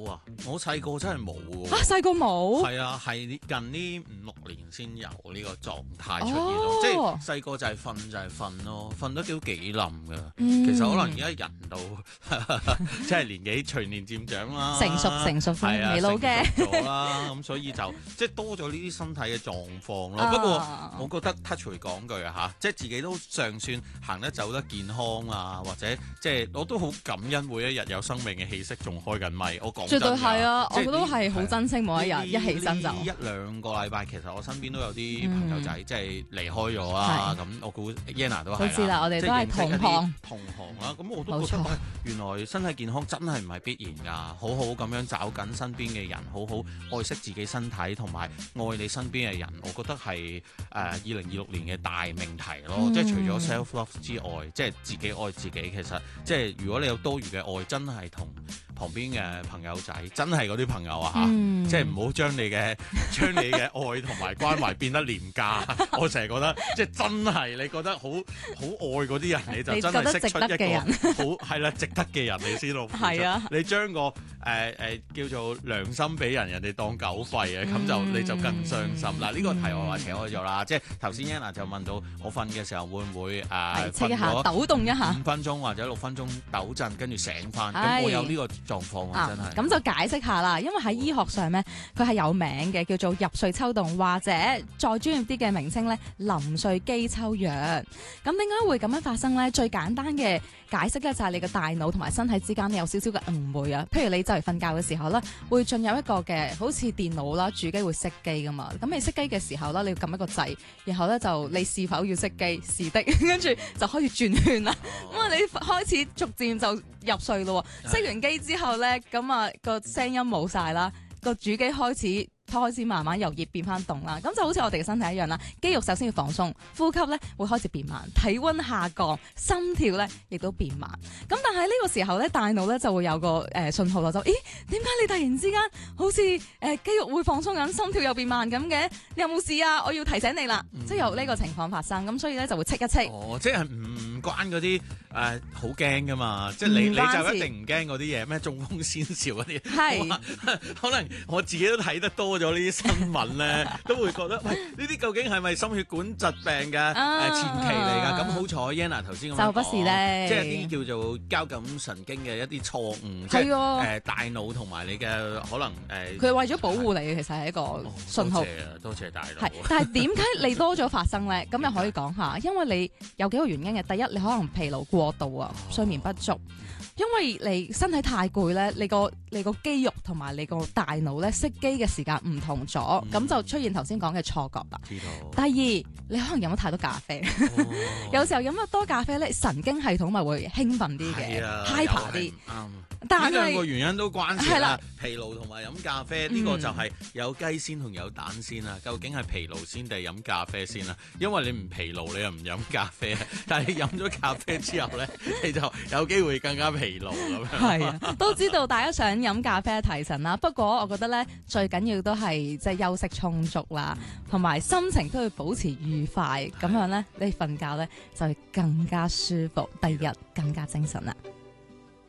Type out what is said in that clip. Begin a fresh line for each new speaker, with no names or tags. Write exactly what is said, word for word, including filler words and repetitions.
啊！我細個真係冇喎。
嚇，細個冇？
係啊，係近呢五六年先有呢個狀態出現咯。
哦、
即係細個就係瞓就係瞓咯，瞓得都幾冧㗎。
嗯、
其實可能而家人到即係年紀隨年漸長啦，
成熟成熟
係啊，
未老嘅
咗啦，咁所以就即係多咗呢啲身體嘅狀況咯。
啊、
不過我覺得 touch 回講句啊嚇，即係自己都尚算行得走得健康啊，或者即係我都好感恩每一日有生命嘅氣息仲開緊咪。我講
絕對係啊，我都係好
真
珍惜每一日，一起身就
一兩個禮拜，其實我身邊都有啲朋友仔、嗯、即係離開咗啦。咁我估 Yana 都係啦，
知啦，我哋都係同行
同行啦。咁我都覺得錯原來身體健康真係唔係必然㗎，好好咁樣找緊身邊嘅人，好好愛惜自己身體同埋愛你身邊嘅人，我覺得係誒二零二六年嘅大命題咯。嗯、即係除咗 self love 之外，即係自己愛自己。其實即係如果你有多餘嘅愛，真係同旁邊嘅朋友仔，真係嗰啲朋友啊嚇，嗯、即係唔好將你嘅將你嘅愛同埋關懷變得廉價。我成日覺得，即係真係你覺得好好愛嗰啲人，你就真係識出一個好係啦，值得嘅人你先到。係啊，你將個誒誒、呃呃、叫做良心俾人，人哋當狗肺啊，咁、嗯、就你就更傷心。嗱、嗯，呢、呢個題外話扯開咗啦，即係頭先 Yana 就問到我瞓嘅時候會唔會誒
瞓一下抖動一下
五分鐘或者六分鐘抖震，跟住醒翻。咁我有呢個狀況啊，真係。
咁就解釋下啦，因為喺醫學上咧，佢係有名嘅，叫做入睡抽動，或者再專業啲嘅名稱咧，臨睡肌抽氧。咁點解會咁樣發生咧？最簡單嘅解釋咧，就係你嘅大腦同埋身體之間有少少嘅誤會啊。譬如你就嚟瞓覺嘅時候咧，會進入一個嘅好似電腦啦，主機會熄機噶嘛。咁你熄機嘅時候咧，你要撳一個掣，然後咧就你是否要熄機？是的，跟住就開始轉圈啦。咁啊，你開始逐漸就入睡咯。熄完機之後咧，咁啊個聲音冇晒啦，個主機開始。開始慢慢由熱變翻凍啦，咁就好似我哋嘅身體一樣啦。肌肉首先要放鬆，呼吸咧會開始變慢，體溫下降，心跳咧亦都變慢。咁但係呢個時候咧，大腦咧就會有個誒信號啦，就咦點解你突然之間好似誒、呃、肌肉會放鬆緊，心跳又變慢咁嘅？你有冇事啊？我要提醒你啦，嗯、即係有呢個情況發生，咁所以咧就會戚一戚。
哦，即係唔關嗰啲誒好驚噶嘛，即係你你就一定唔驚嗰啲嘢咩？中風先兆嗰啲係，可能我自己都睇得多咗呢啲新聞咧，都會覺得喂，呢啲究竟係咪心血管疾病嘅誒、啊呃、前期嚟㗎？咁好彩 Yana 頭先咁講，
就不是咧，
即係啲叫做交感神經嘅一啲錯誤，
係
即係誒、呃、大腦同埋你嘅可能誒。佢、
呃、為咗保護你嘅，其實係一個信號。
哦、多謝啊，多謝大腦。
係，但係點解你多咗發生咧？咁又可以講下，因為你有幾個原因嘅。第一，你可能疲勞過度啊，哦、睡眠不足。因為你身體太攰咧，你個你個肌肉同埋你個大腦咧熄機嘅時間唔同咗，咁、嗯、就出現頭先講嘅錯覺啦。知道。第二，你可能飲咗太多咖啡，哦、有時候飲得多咖啡咧，神經系統咪會興奮啲嘅，hyper 啲。但係呢兩個
原因都關事啦，疲勞同埋飲咖啡呢、嗯、個就係有雞先同有蛋先啊。究竟係疲勞先定係飲咖啡先啊？因為你唔疲勞，你又唔飲咖啡，但係你飲咗咖啡之後咧，你就有機會更加疲勞咁樣。
係啊，都知道大家想飲咖啡提神啦。不過我覺得咧，最緊要都係即係休息充足啦，同埋心情都要保持愉快，咁樣咧你瞓覺咧就會更加舒服，第二日更加精神啦。